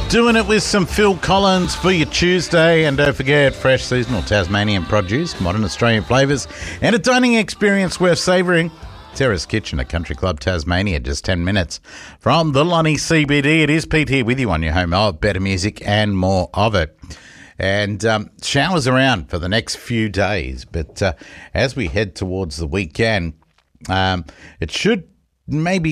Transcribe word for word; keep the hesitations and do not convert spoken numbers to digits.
Doing it with some Phil Collins for your Tuesday. And don't forget, fresh seasonal Tasmanian produce, modern Australian flavours, and a dining experience worth savouring. Terrace Kitchen at Country Club Tasmania, just ten minutes from the Lonnie C B D. It is Pete here with you on your home of better music and more of it. And um, showers around for the next few days. But uh, as we head towards the weekend, um, it should maybe